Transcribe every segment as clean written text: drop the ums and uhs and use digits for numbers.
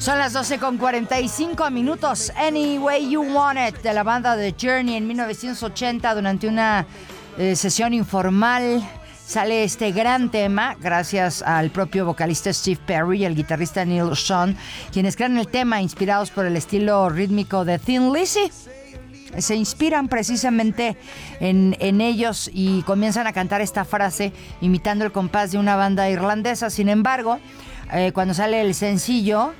Son las 12:45. Any Way You Want It, de la banda The Journey. En 1980, durante una sesión informal, sale este gran tema, gracias al propio vocalista Steve Perry y el guitarrista Neil Schon, quienes crean el tema inspirados por el estilo rítmico de Thin Lizzy. Se inspiran precisamente en ellos y comienzan a cantar esta frase imitando el compás de una banda irlandesa. Sin embargo, cuando sale el sencillo,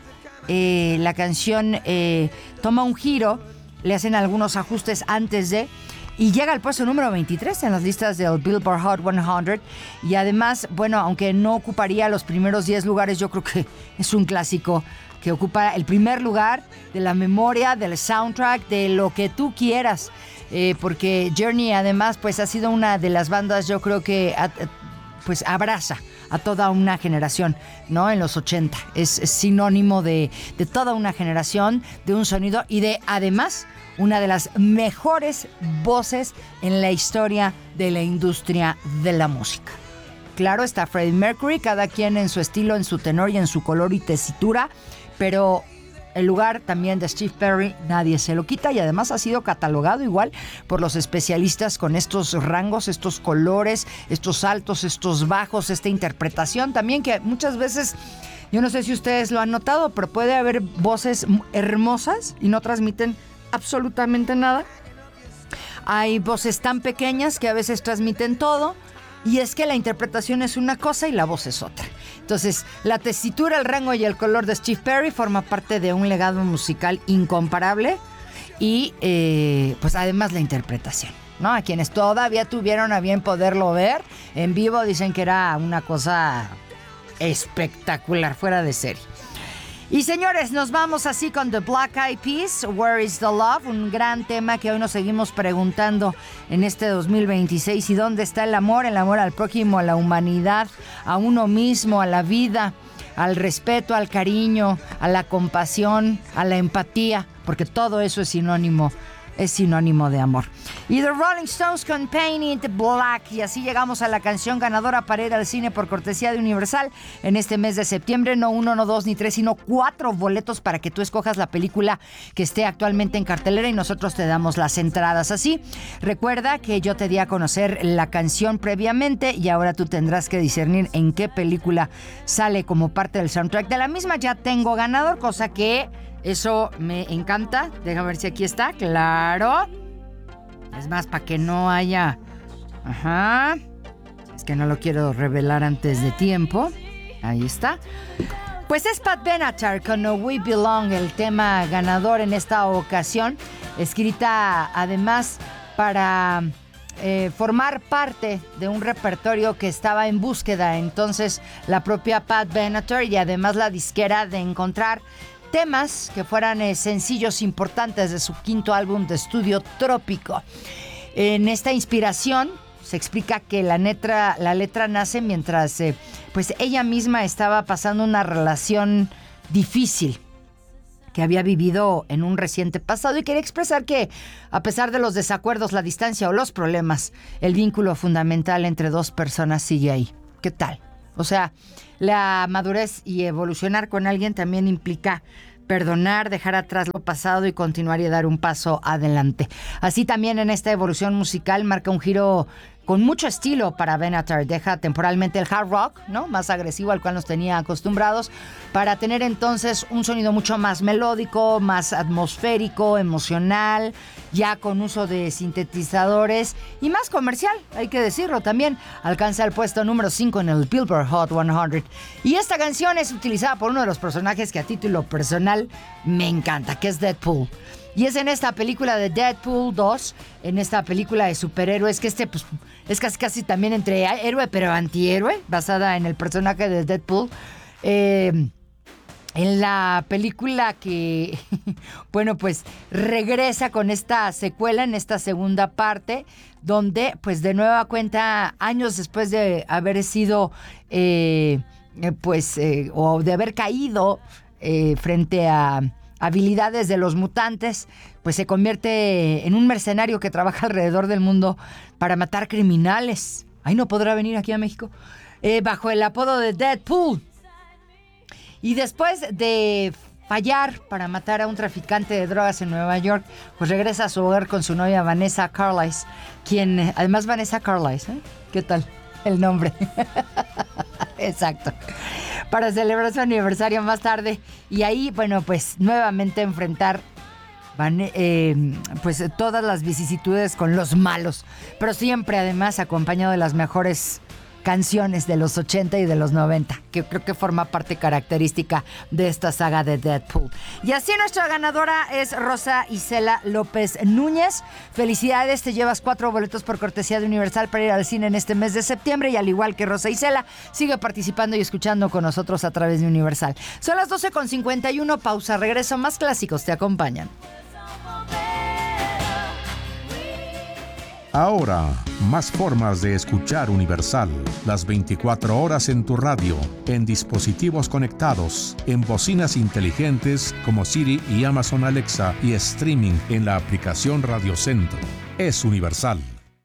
la canción toma un giro, le hacen algunos ajustes antes de, y llega al puesto número 23 en las listas del Billboard Hot 100. Y además, bueno, aunque no ocuparía los primeros 10 lugares, yo creo que es un clásico que ocupa el primer lugar de la memoria, del soundtrack, de lo que tú quieras. Porque Journey, además, pues ha sido una de las bandas, yo creo que pues abraza a toda una generación, ¿no? En los 80. Es sinónimo de toda una generación, de un sonido y de, además, una de las mejores voces en la historia de la industria de la música. Claro, está Freddie Mercury, cada quien en su estilo, en su tenor y en su color y tesitura, pero el lugar también de Steve Perry nadie se lo quita, y además ha sido catalogado igual por los especialistas con estos rangos, estos colores, estos altos, estos bajos, esta interpretación también que muchas veces, yo no sé si ustedes lo han notado, pero puede haber voces hermosas y no transmiten absolutamente nada. Hay voces tan pequeñas que a veces transmiten todo, y es que la interpretación es una cosa y la voz es otra. Entonces, la tesitura, el rango y el color de Steve Perry forma parte de un legado musical incomparable, y pues además la interpretación, ¿no? A quienes todavía tuvieron a bien poderlo ver en vivo dicen que era una cosa espectacular, fuera de serie. Y señores, nos vamos así con The Black Eyed Peas, Where is the Love, un gran tema que hoy nos seguimos preguntando en este 2026. ¿Y dónde está el amor? El amor al prójimo, a la humanidad, a uno mismo, a la vida, al respeto, al cariño, a la compasión, a la empatía, porque todo eso es sinónimo de amor. Y The Rolling Stones con Paint It Black. Y así llegamos a la canción ganadora para ir al cine por cortesía de Universal en este mes de septiembre. No 1, no 2 ni 3, sino 4 boletos para que tú escojas la película que esté actualmente en cartelera y nosotros te damos las entradas. Así, recuerda que yo te di a conocer la canción previamente y ahora tú tendrás que discernir en qué película sale como parte del soundtrack de la misma. Ya tengo ganador, cosa que eso me encanta. Déjame ver si aquí está. Claro. Es más, para que no haya... Ajá. Es que no lo quiero revelar antes de tiempo. Ahí está. Pues es Pat Benatar con We Belong, el tema ganador en esta ocasión. Escrita además para formar parte de un repertorio que estaba en búsqueda. Entonces la propia Pat Benatar y además la disquera de encontrar temas que fueran sencillos importantes de su quinto álbum de estudio Trópico. En esta inspiración se explica que la letra nace mientras pues ella misma estaba pasando una relación difícil que había vivido en un reciente pasado y quería expresar que a pesar de los desacuerdos, la distancia o los problemas, el vínculo fundamental entre dos personas sigue ahí. ¿Qué tal? O sea, la madurez y evolucionar con alguien también implica perdonar, dejar atrás lo pasado y continuar y dar un paso adelante. Así también en esta evolución musical marca un giro con mucho estilo para Benatar. Deja temporalmente el hard rock, ¿no?, más agresivo al cual nos tenía acostumbrados, para tener entonces un sonido mucho más melódico, más atmosférico, emocional, ya con uso de sintetizadores y más comercial, hay que decirlo también. Alcanza el puesto número 5 en el Billboard Hot 100. Y esta canción es utilizada por uno de los personajes que a título personal me encanta, que es Deadpool. Y es en esta película de Deadpool 2, en esta película de superhéroes, que pues, es casi también entre héroe pero antihéroe, basada en el personaje de Deadpool. En la película que, bueno, pues regresa con esta secuela en esta segunda parte, donde pues de nueva cuenta, años después de haber sido, o de haber caído frente a habilidades de los mutantes, pues se convierte en un mercenario que trabaja alrededor del mundo para matar criminales. Ay, no podrá venir aquí a México. Bajo el apodo de Deadpool. Y después de fallar para matar a un traficante de drogas en Nueva York, pues regresa a su hogar con su novia Vanessa Carlisle, quien, además Vanessa Carlisle, ¿eh? ¿Qué tal el nombre? Exacto. Para celebrar su aniversario más tarde y ahí, bueno, pues nuevamente enfrentar pues todas las vicisitudes con los malos, pero siempre además acompañado de las mejores canciones de los 80 y de los 90, que creo que forma parte característica de esta saga de Deadpool. Y así nuestra ganadora es Rosa Isela López Núñez. Felicidades, te llevas 4 boletos por cortesía de Universal para ir al cine en este mes de septiembre y al igual que Rosa Isela, sigue participando y escuchando con nosotros a través de Universal. Son las 12:51, pausa, regreso, más clásicos te acompañan. Ahora, más formas de escuchar Universal. Las 24 horas en tu radio, en dispositivos conectados, en bocinas inteligentes como Siri y Amazon Alexa y streaming en la aplicación Radio Centro. Es Universal.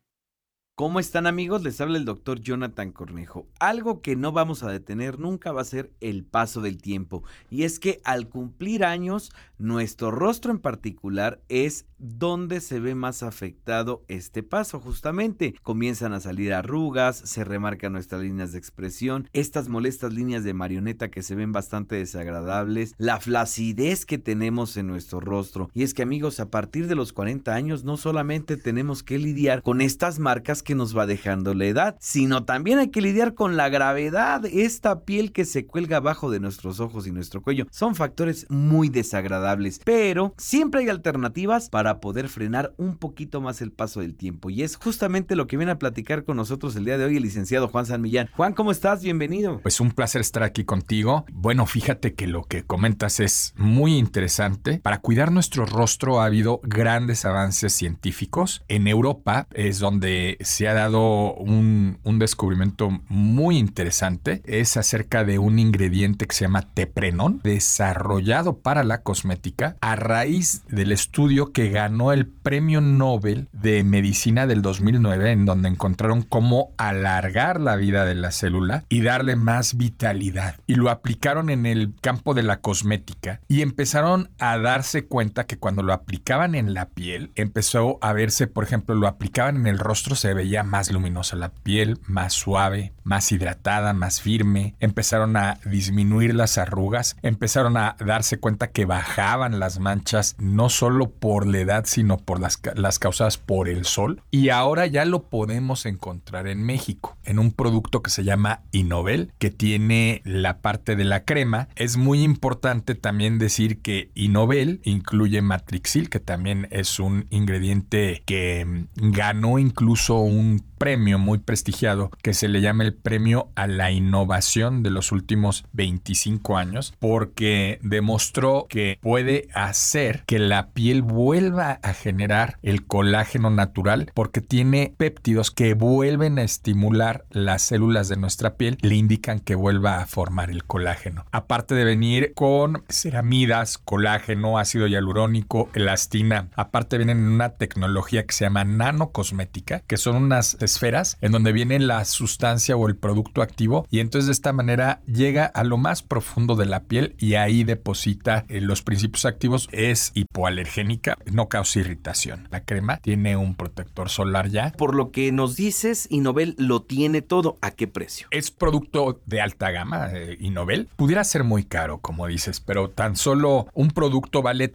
¿Cómo están, amigos? Les habla el doctor Jonathan Cornejo. Algo que no vamos a detener nunca va a ser el paso del tiempo. Y es que al cumplir años, nuestro rostro en particular es donde se ve más afectado este paso. Justamente comienzan a salir arrugas, se remarcan nuestras líneas de expresión, estas molestas líneas de marioneta que se ven bastante desagradables, la flacidez que tenemos en nuestro rostro. Y es que, amigos, a partir de los 40 años no solamente tenemos que lidiar con estas marcas que nos va dejando la edad, sino también hay que lidiar con la gravedad, esta piel que se cuelga abajo de nuestros ojos y nuestro cuello. Son factores muy desagradables, pero siempre hay alternativas para poder frenar un poquito más el paso del tiempo, y es justamente lo que viene a platicar con nosotros el día de hoy el licenciado Juan San Millán. Juan, ¿cómo estás? Bienvenido. Pues un placer estar aquí contigo. Bueno, fíjate que lo que comentas es muy interesante. Para cuidar nuestro rostro ha habido grandes avances científicos. En Europa es donde se ha dado un descubrimiento muy interesante. Es acerca de un ingrediente que se llama teprenón, desarrollado para la cosmética a raíz del estudio que ganó el Premio Nobel de Medicina del 2009, en donde encontraron cómo alargar la vida de la célula y darle más vitalidad. Y lo aplicaron en el campo de la cosmética y empezaron a darse cuenta que cuando lo aplicaban en la piel, empezó a verse, por ejemplo, lo aplicaban en el rostro, se veía más luminosa la piel, más suave, más hidratada, más firme. Empezaron a disminuir las arrugas, empezaron a darse cuenta que bajaban las manchas, no solo por la edad, sino por las causadas por el sol. Y ahora ya lo podemos encontrar en México, en un producto que se llama Innovel, que tiene la parte de la crema. Es muy importante también decir que Innovel incluye Matrixil, que también es un ingrediente que ganó incluso un premio muy prestigiado que se le llama el Premio a la Innovación de los últimos 25 años, porque demostró que puede hacer que la piel vuelva a generar el colágeno natural, porque tiene péptidos que vuelven a estimular las células de nuestra piel, le indican que vuelva a formar el colágeno. Aparte de venir con ceramidas, colágeno, ácido hialurónico, elastina, aparte vienen en una tecnología que se llama nanocosmética, que son unas esferas en donde viene la sustancia o el producto activo, y entonces de esta manera llega a lo más profundo de la piel y ahí deposita los principios activos. Es hipoalergénica, no causa irritación. La crema tiene un protector solar ya. Por lo que nos dices, Innovel lo tiene todo. ¿A qué precio? Es producto de alta gama, Innovel. Pudiera ser muy caro, como dices, pero tan solo un producto vale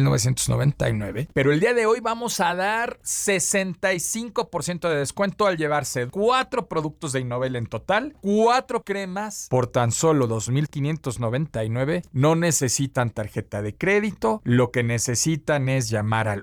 $3,999. Pero el día de hoy vamos a dar 65% de descuento al llevarse 4 productos de Innovel en total, 4 cremas por tan solo $2,599. No necesitan tarjeta de crédito, lo que necesitan es llamar al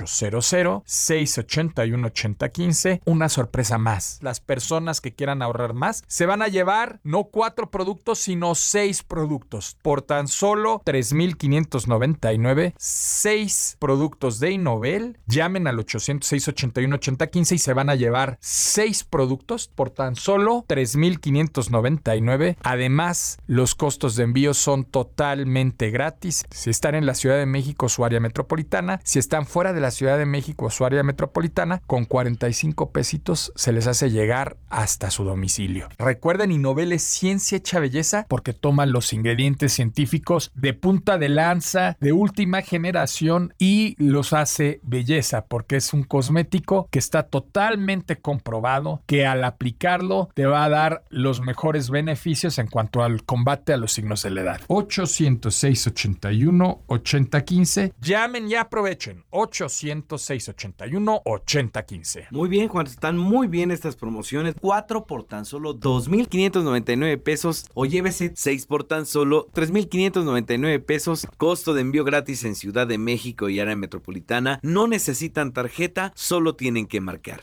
800-681-8015. Una sorpresa más: las personas que quieran ahorrar más se van a llevar no 4 productos, sino 6 productos por tan solo $3,599. 6 productos de Innovel. Llamen al 800-681-8015 y se van a llevar 6 productos por tan solo $3,599. Además, los costos de envío son totalmente gratis. Si están en la Ciudad de México o su área metropolitana, si están fuera de la Ciudad de México o su área metropolitana, con 45 pesitos se les hace llegar hasta su domicilio. Recuerden, Innovel es ciencia hecha belleza porque toman los ingredientes científicos de punta de lanza, de última generación, y los hace belleza porque es un cosmético que está totalmente comprobado que al aplicarlo te va a dar los mejores beneficios en cuanto al combate a los signos de la edad. 800-681-8015. Llamen y aprovechen. 800-681-8015. Muy bien, Juan, están muy bien estas promociones. 4 por tan solo 2,599 pesos o llévese 6 por tan solo 3,599 pesos. Costo de envío gratis en Ciudad de México y área metropolitana. No necesitan tarjeta, solo tienen que marcar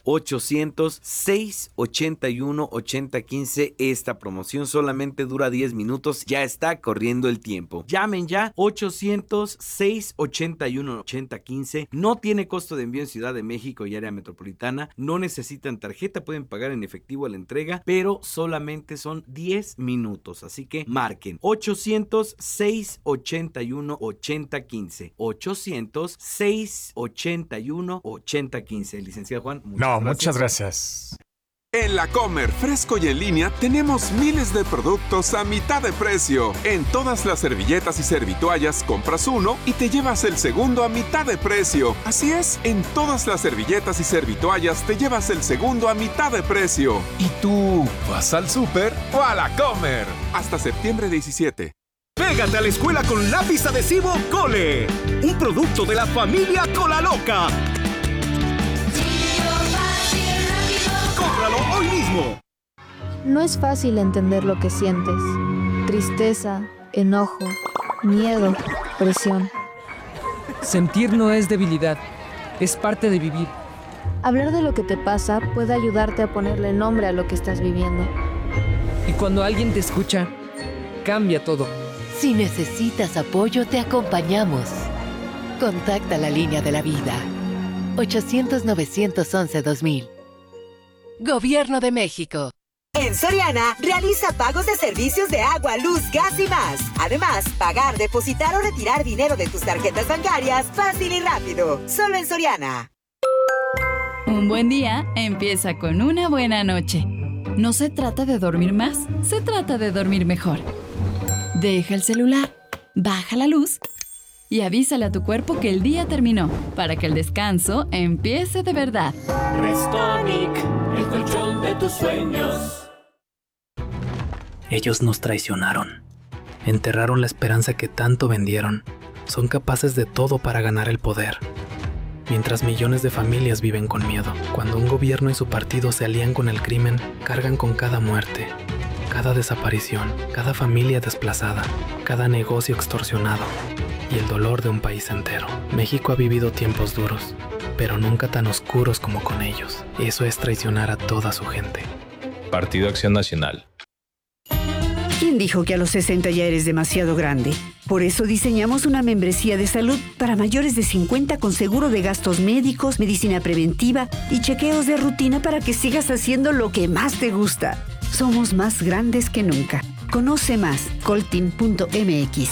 800-681-8015. Esta promoción solamente dura 10 minutos, ya está corriendo el tiempo. Llamen ya, 800-681-8015. No tiene costo de envío en Ciudad de México y área metropolitana. No necesitan tarjeta, pueden pagar en efectivo a la entrega, pero solamente son 10 minutos. Así que marquen 800-681-8015. 800-681-8015. Licenciado Juan, muchas gracias. En La Comer, fresco y en línea, tenemos miles de productos a mitad de precio. En todas las servilletas y servitoallas compras uno y te llevas el segundo a mitad de precio. Así es, en todas las servilletas y servitoallas te llevas el segundo a mitad de precio. ¿Y tú vas al súper o a La Comer? Hasta septiembre 17. Pégate a la escuela con lápiz adhesivo Cole, un producto de la familia Colaloca. ¡Cómpralo hoy mismo! No es fácil entender lo que sientes. Tristeza, enojo, miedo, presión. Sentir no es debilidad, es parte de vivir. Hablar de lo que te pasa puede ayudarte a ponerle nombre a lo que estás viviendo. Y cuando alguien te escucha, cambia todo. Si necesitas apoyo, te acompañamos. Contacta la línea de la vida. 800-911-2000. Gobierno de México. En Soriana, realiza pagos de servicios de agua, luz, gas y más. Además, pagar, depositar o retirar dinero de tus tarjetas bancarias fácil y rápido. Solo en Soriana. Un buen día empieza con una buena noche. No se trata de dormir más, se trata de dormir mejor. Deja el celular, baja la luz y avísale a tu cuerpo que el día terminó para que el descanso empiece de verdad. Restonic, el colchón de tus sueños. Ellos nos traicionaron. Enterraron la esperanza que tanto vendieron. Son capaces de todo para ganar el poder. Mientras millones de familias viven con miedo. Cuando un gobierno y su partido se alían con el crimen, cargan con cada muerte, cada desaparición, cada familia desplazada, cada negocio extorsionado y el dolor de un país entero. México ha vivido tiempos duros, pero nunca tan oscuros como con ellos. Eso es traicionar a toda su gente. Partido Acción Nacional. ¿Quién dijo que a los 60 ya eres demasiado grande? Por eso diseñamos una membresía de salud para mayores de 50 con seguro de gastos médicos, medicina preventiva y chequeos de rutina para que sigas haciendo lo que más te gusta. Somos más grandes que nunca. Conoce más, coltin.mx.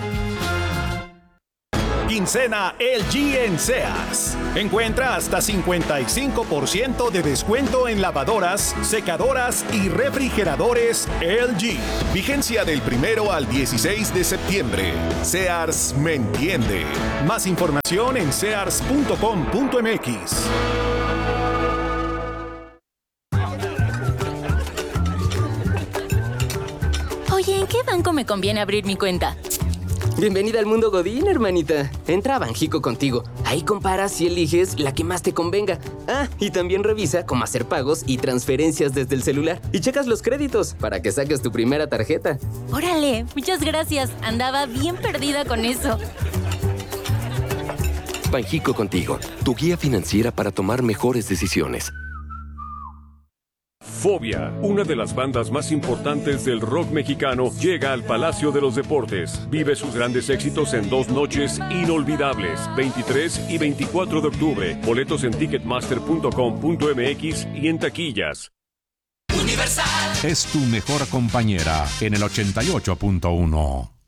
Quincena LG en Sears. Encuentra hasta 55% de descuento en lavadoras, secadoras y refrigeradores LG. Vigencia del 1 al 16 de septiembre. Sears me entiende. Más información en sears.com.mx. Oye, ¿en qué banco me conviene abrir mi cuenta? Bienvenida al mundo Godín, hermanita. Entra a Banjico Contigo. Ahí comparas y eliges la que más te convenga. Ah, y también revisa cómo hacer pagos y transferencias desde el celular. Y checas los créditos para que saques tu primera tarjeta. ¡Órale! Muchas gracias. Andaba bien perdida con eso. Banjico Contigo, tu guía financiera para tomar mejores decisiones. Fobia, una de las bandas más importantes del rock mexicano, llega al Palacio de los Deportes. Vive sus grandes éxitos en 2 noches inolvidables, 23 y 24 de octubre. Boletos en ticketmaster.com.mx y en taquillas. Es tu mejor compañera en el 88.1.